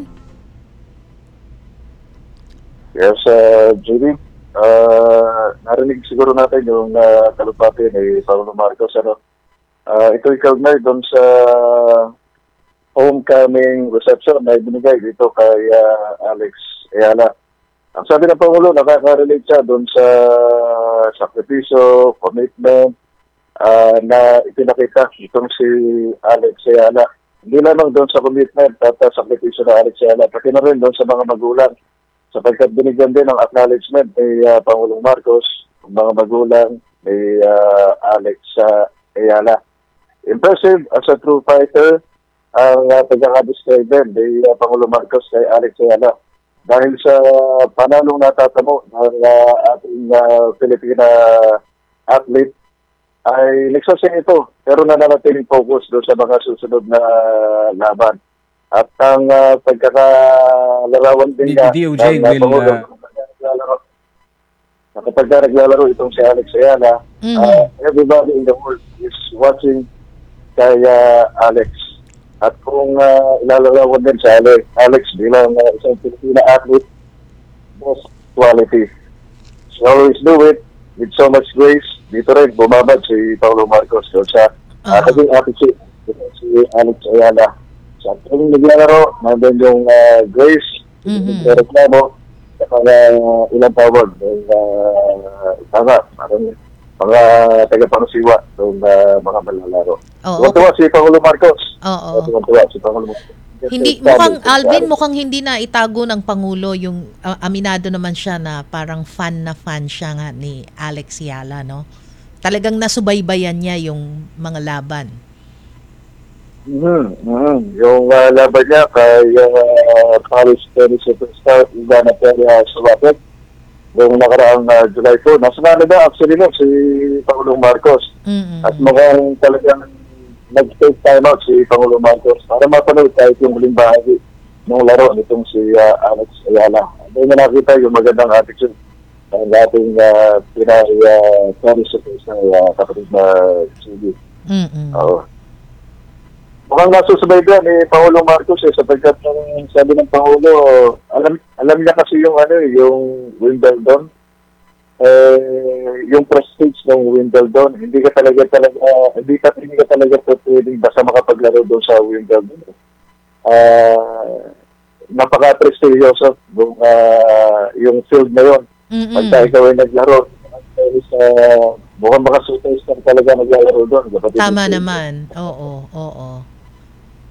Yes, uh, Judy. Uh, narinig siguro natin yung uh, kalupati ni Pangulong Marcos. Ano? Uh, ito ikaw na doon sa homecoming reception na ibinigay dito kay uh, Alex Ayala. Ang sabi ng Pangulo, nakaka-relate siya doon sa sakripisyo, commitment, uh, na ipinakita itong si Alex Ayala. Hindi lamang doon sa commitment at uh, sakripisyo na Alex Ayala, pati na rin doon sa mga magulang. Sapagkat binigyan din ng acknowledgement ni uh, Pangulong Marcos, mga magulang ni uh, Alex uh, Ayala. Impressive as a true fighter ang uh, pagkakadescribe din ni uh, Pangulong Marcos kay Alex Ayala. Dahil sa panalong natatamo ng uh, ating uh, Filipina athlete, ay nagsasing ito pero nananatiling focus doon sa mga susunod na laban. At ang uh, pagkakalarawan din niya, D O J ng, will... Uh, na kapag naglalaro itong si Alex Ayala, mm-hmm. uh, everybody in the world is watching kay uh, Alex. At kung uh, ilalarawan din si Alex, Alex bilang uh, isang Filipina athlete, most quality. She always do it with so much grace. Dito rin, bumabad si Paulo Marcos doon sa uh, naging attitude si Alex Ayala. Sa ating naglalaro, nandun yung uh, grace, mm-hmm. yung reklamo, at mga uh, ilang tawag, yung uh, tanga, parang mga tagapangsiwa ng uh, mga malalaro. Tuwa si Pangulo Marcos. Oo. Tuwa si Pangulo Marcos. Hindi, mukhang, Alvin, mukhang hindi na itago ng Pangulo yung uh, aminado naman siya na parang fan na fan siya nga ni Alex Ayala, no? Talagang nasubaybayan niya yung mga laban. Mm-hmm. Mm-hmm. Yung uh, laban niya kay uh, Paris tennis superstar Ivana Peria Suwapet noong nakaraang uh, July fourth. Nasa Canada, actually no, si Pangulong Marcos. Mm-hmm. At mukhang talagang nag-take time out si Pangulong Marcos para mapanood kahit yung muling bahagi ng laro nitong si uh, Alex Ayala. Doon na nakita yung magandang attitude ng ating uh, Pinay uh, tennis superstar uh, kapatid na C D. Mm-hmm. Uh, Mukhang nasusubay din ni eh, Pangulong Marcos eh, sapagkat ng sabi ng Pangulo, alam alam niya kasi yung ano yung Wimbledon, eh, yung prestige ng Wimbledon, hindi ka talaga talaga, uh, hindi ka, hindi ka talaga pwedeng basta makapaglaro doon sa Wimbledon. Uh, napaka-prestigyoso yung, uh, yung field na yun. Mm-hmm. Pagka ikaw ay naglaro, sa mukhang mga superstar talaga naglalaro doon. Tama naman. Oo, oo.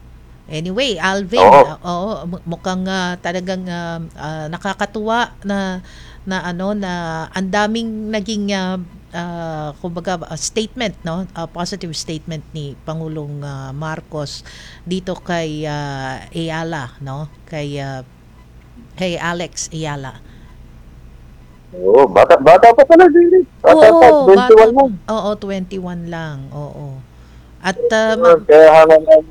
Anyway, Alvin, Oo. uh, oo, mu- mukhang ah, talagang ah, ah, nakakatuwa na na ano na ang daming naging ah, ah, kumbaga ah, statement, no? Ah, positive statement ni Pangulong ah, Marcos dito kay ah, Ayala, no? Kay ah, kay Alex Ayala. Oo, bata, bata pa pala din. Bata pa, Oo, twenty-one bata- lang. Oo, twenty-one lang. Oo. At ah, ma- Kaya hanga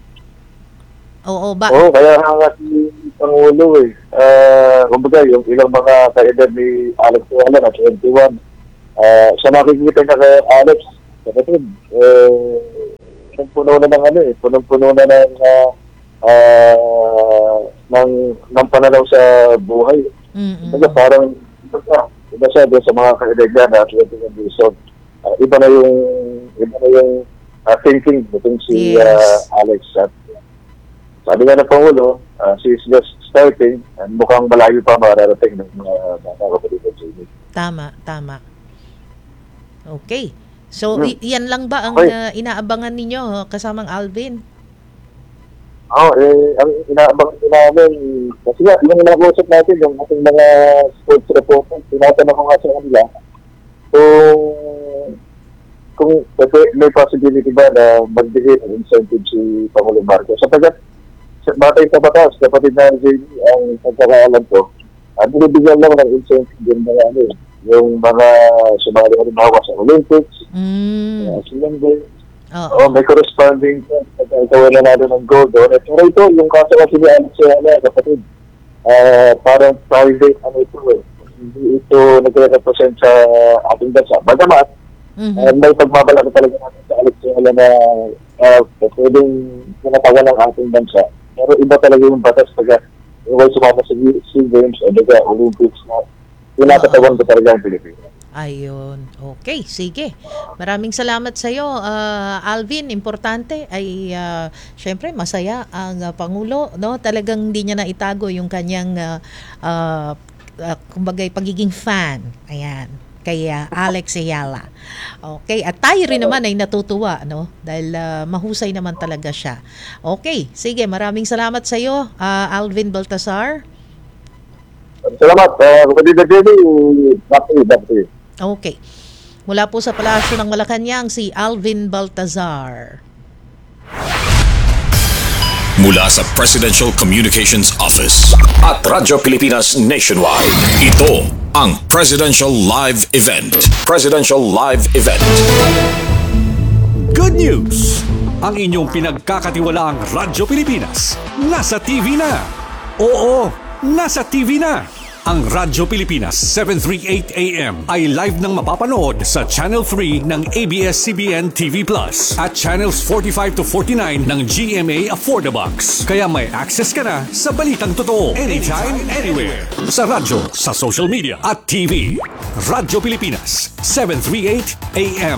oo ba? Oo, kaya hanga si Pangulo eh. Uh, kumbaga, yung ilang mga kaedad ni Alex Ayala na twenty-one, uh, sa nakikita niya kay Alex, kapatid, eh, punong-puno na ng ano eh, punong-puno na ng, uh, uh, ng, ng pananaw sa buhay. Mm-mm. Kumbaga, parang, iba siya, iba siya doon sa mga kaedad niya na twenty-one years old. Uh, iba na yung, iba na yung uh, thinking nitong si Yes. uh, Alex. At sabi nga ng Pangulo, uh, she is just starting and mukhang malayo pa mararating ng mga bata kapatid at Jamie. Tama, tama. Okay. So, Hmm. i- yan lang ba ang Okay. ah, inaabangan ninyo ah, kasamang Alvin? Oo, oh, eh, ang inaabang din namin, kasi nga, yung nag-usap natin, yung ating mga sports reporters, tinatanong ko nga sa kanila, kung, kung kasi may possibility ba na magbigay ng incentive si Pangulong Marcos. Sapagat, sa batay sa batas, kapatid na J D, ang pagkakaalam ko, at binibigyan lang ng incentive yung mga ano, yung mga sumali halimbawa sa Olympics, Mm. uh, Swimming Games. Oo. Oh, may corresponding pagkakawa na natin ng gold doon. Pero ito, yung kaso kasi ni Alex Ayala, kapatid, ah, parang private, ano ito eh. Hindi ito nagre-represent sa ating bansa. Bagamat, Mhm. ah, may pagbabalak talaga natin sa Alex Ayala na uh, pwedeng pinatawa ng ating bansa. Pero iba talaga yung batas pagka yung sumama sa SEA Games o daga Olympics na pinatatawan ko talaga ang Pilipinas. Ayun. Okay, sige. Maraming salamat sa iyo, Alvin. Importante ay uh, syempre masaya ang ah, Pangulo, no? Talagang hindi niya na itago yung kanyang uh, uh, uh, kumbagay pagiging fan. Ayan. Kay ah, Alex Ayala. Okay, at tayo rin naman ay natutuwa, no? Dahil ah, mahusay naman talaga siya. Okay, sige, maraming salamat sa iyo, ah, Alvin Baltasar. Salamat. Uh, kapatid na Jenny, back to you, back to you. Okay. Mula po sa Palasyo ng Malacanang, si Alvin Baltazar. Mula sa Presidential Communications Office at Radyo Pilipinas Nationwide, ito ang Presidential Live Event. Presidential Live Event. Good news! Ang inyong pinagkakatiwalaang Radyo Pilipinas nasa T V na. Oo, nasa T V na. Ang Radyo Pilipinas seven thirty-eight A M ay live nang mapapanood sa Channel three ng A B S C B N T V Plus at Channels forty-five to forty-nine ng G M A Affordabox. Kaya may access ka na sa balitang totoo anytime, anywhere. Sa radyo, sa social media at T V. Radyo Pilipinas seven thirty-eight A M.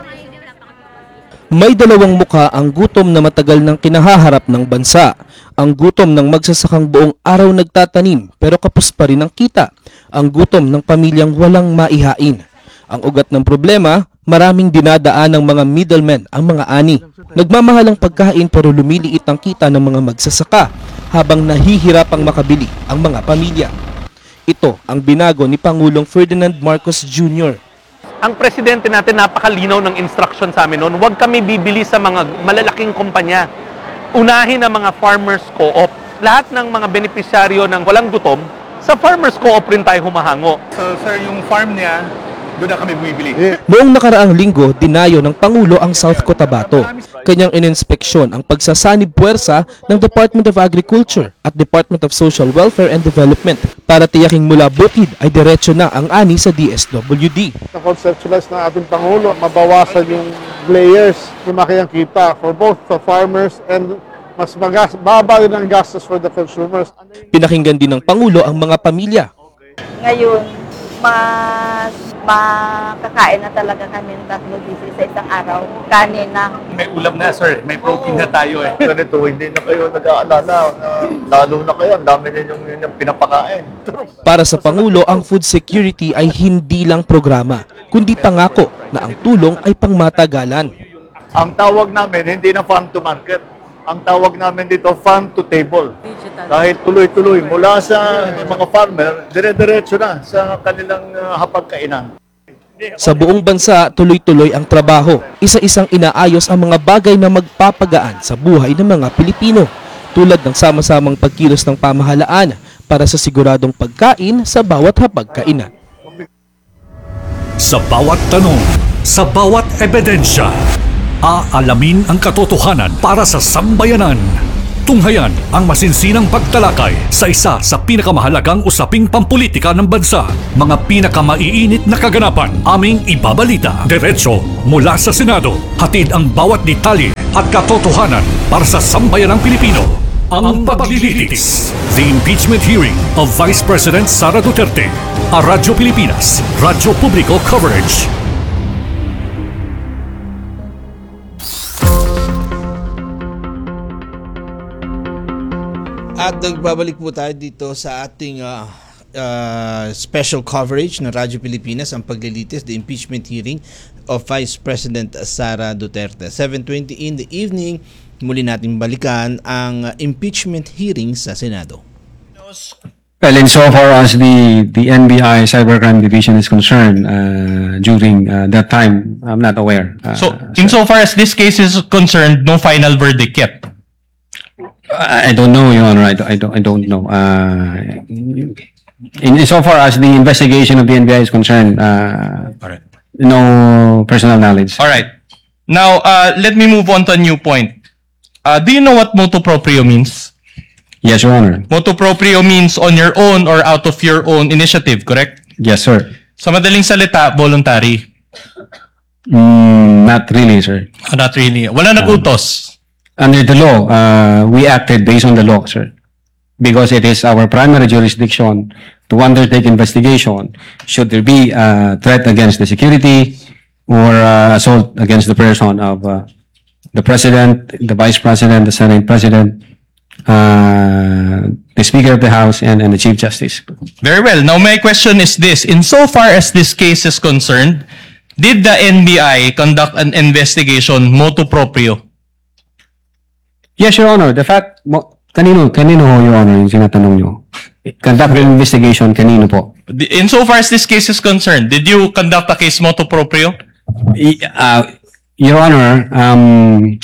May dalawang muka ang gutom na matagal nang kinahaharap ng bansa. Ang gutom ng magsasakang buong araw nagtatanim pero kapos pa rin ang kita. Ang gutom ng pamilyang walang maihain. Ang ugat ng problema, maraming dinadaan ng mga middlemen ang mga ani. Nagmamahalang pagkain pero lumiliit ang kita ng mga magsasaka habang nahihirapang makabili ang mga pamilya. Ito ang binago ni Pangulong Ferdinand Marcos Junior Ang presidente natin napakalinaw ng instruction sa amin noon, huwag kami bibili sa mga malalaking kumpanya. Unahin ang mga farmers co-op. Lahat ng mga benepisyaryo ng walang gutom, sa farmers co-op rin tayo humahango. So sir, yung farm niya, doon na kami bumibili. Noong nakaraang linggo, dinayo ng Pangulo ang South Cotabato. Kanyang ininspeksyon ang pagsasanib puwersa ng Department of Agriculture at Department of Social Welfare and Development para tiyaking mula bukid ay diretso na ang ani sa D S W D. Na-conceptualize ng ating Pangulo, mabawasan yung layers, lumaki ang kita for both the farmers and mas magas, baba din ang gastos for the consumers. Pinakinggan din ng Pangulo ang mga pamilya. Ngayon, mas makakain na talaga kami ng tatlong beses sa isang araw. Kanin na. May ulam na sir, may protein na tayo eh. Ganito, hindi na kayo nag-aalala na lalo na kayo, ang dami ninyong yung pinapakain. Para sa Pangulo, ang food security ay hindi lang programa, kundi pangako na ang tulong ay pangmatagalan. Ang tawag namin, hindi na farm to market. ang tawag namin dito, farm to table. Dahil tuloy-tuloy, mula sa mga farmer, dire-diretso na sa kanilang uh, hapagkainan. Sa buong bansa, tuloy-tuloy ang trabaho. Isa-isang inaayos ang mga bagay na magpapagaan sa buhay ng mga Pilipino, tulad ng sama-samang pagkilos ng pamahalaan para sa siguradong pagkain sa bawat hapagkainan. Sa bawat tanong, sa bawat ebidensya, aalamin ang katotohanan para sa sambayanan. Tunghayan ang masinsinang pagtalakay sa isa sa pinakamahalagang usaping pampolitika ng bansa. Mga pinakamaiinit na kaganapan aming ibabalita diretso mula sa Senado. Hatid ang bawat detalye at katotohanan para sa sambayanang Pilipino. Ang paglilitis. The impeachment hearing of Vice President Sara Duterte. A Radyo Pilipinas, Radyo Publiko Coverage. At nagbabalik po tayo dito sa ating uh, uh, special coverage ng Radyo Pilipinas, ang paglilitis, the impeachment hearing of Vice President Sara Duterte. seven twenty in the evening, muli natin balikan ang impeachment hearing sa Senado. Well, insofar as the the N B I Cybercrime Division is concerned, uh, during uh, that time, I'm not aware. Uh, So, insofar as this case is concerned, no final verdict yet. I don't know, Your Honor. I don't, I don't, I don't know. Uh, in, insofar as the investigation of the N B I is concerned, uh, no personal knowledge. All right. Now, uh, let me move on to a new point. Uh, do you know what motu proprio means? Yes, Your Honor. Motu proprio means on your own or out of your own initiative, correct? Yes, sir. Sa madaling salita, voluntary. Mm, not really, sir. Oh, not really. Wala nag-utos. Under the law, uh, we acted based on the law, sir. Because it is our primary jurisdiction to undertake investigation should there be a threat against the security or uh, assault against the person of uh, the President, the Vice President, the Senate President, uh, the Speaker of the House, and, and the Chief Justice. Very well. Now, my question is this. Insofar as this case is concerned, did the N B I conduct an investigation motu proprio? Yes, Your Honor. The fact, mo, kanino, kanino ho, Your Honor, yung sinatanong nyo? Conduct an investigation, kanino po? Insofar as this case is concerned, did you conduct a case motu proprio? Uh, Your Honor, um,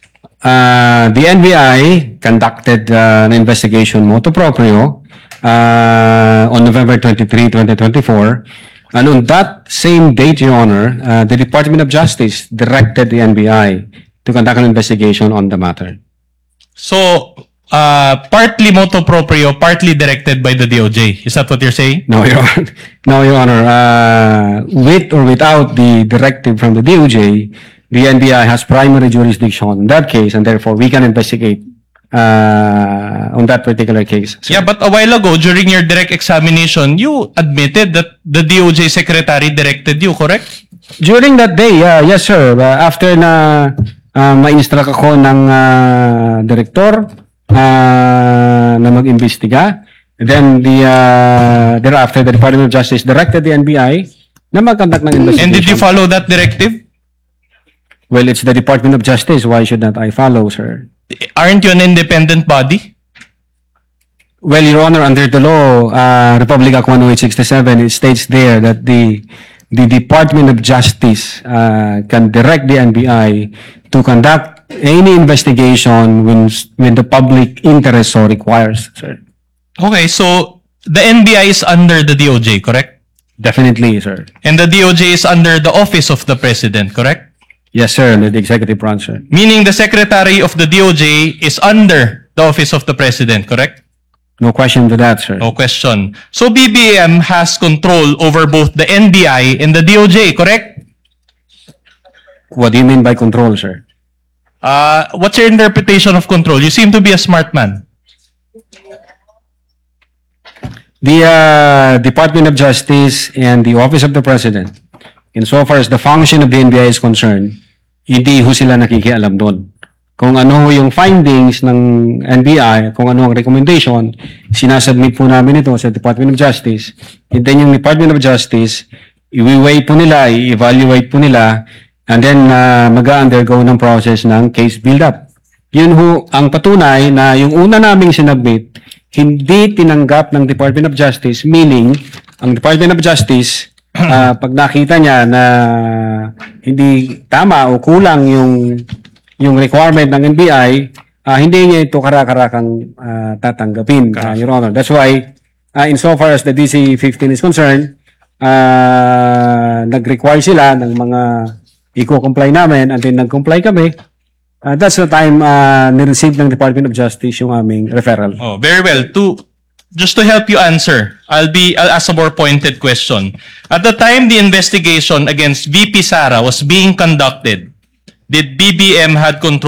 uh, the N B I conducted uh, an investigation motu proprio uh, on November twenty-third, twenty twenty-four. And on that same date, Your Honor, uh, the Department of Justice directed the N B I to conduct an investigation on the matter. So, uh, partly motu proprio, partly directed by the D O J. Is that what you're saying? No, Your Honor. No, Your Honor. Uh, with or without the directive from the D O J, the N B I has primary jurisdiction on that case, and therefore we can investigate uh, on that particular case. So, yeah, but a while ago, during your direct examination, you admitted that the D O J secretary directed you, correct? During that day, uh, yes, sir. Uh, after na uh, ma-instruct ako ng uh, director uh, na mag-imbestiga, then the uh, thereafter, the Department of Justice directed the N B I na mag-conduct ng investigation. And did you follow that directive? Well, it's the Department of Justice. Why should not I follow, sir? Aren't you an independent body? Well, Your Honor, under the law, uh, Republic Act one oh eight sixty-seven, it states there that the the Department of Justice uh, can direct the N B I to conduct any investigation when when the public interest so requires, sir. Okay, so the N B I is under the D O J, correct? Definitely, sir. And the D O J is under the Office of the President, correct? Yes, sir, under the executive branch, sir. Meaning the Secretary of the D O J is under the Office of the President, correct? No question to that, sir. No question. So B B M has control over both the N B I and the D O J, correct? What do you mean by control, sir? Uh, what's your interpretation of control? You seem to be a smart man. The uh, Department of Justice and the Office of the President, insofar as the function of the N B I is concerned, hindi ho sila nakikialam doon. Kung ano yung findings ng N B I, kung ano ang recommendation, sinasubmit po namin ito sa Department of Justice. And then yung Department of Justice, i-weigh po nila, i-evaluate po nila, and then uh, mag-undergo ng process ng case build-up. Yun ho ang patunay na yung una naming sinubmit, hindi tinanggap ng Department of Justice, meaning, ang Department of Justice, ah, pag nakita niya na hindi tama o kulang yung yung requirement ng N B I, ah, hindi niya ito karakan-karakang ah, tatanggapin, ah, Your Honor. That's why, ah, insofar as the D C fifteen is concerned, ah, nag-require sila ng mga i-comply namin, and then nag-comply kami. Ah, that's the time ah, ni-receive ng Department of Justice yung aming referral. Oh, very well. To just to help you answer, I'll be I'll ask a more pointed question. At the time the investigation against V P Sara was being conducted, did B B M had control